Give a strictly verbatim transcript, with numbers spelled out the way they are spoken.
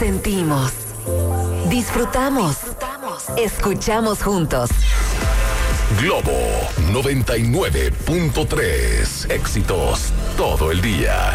Sentimos, disfrutamos, disfrutamos, escuchamos juntos. Globo noventa y nueve punto tres. Éxitos todo el día.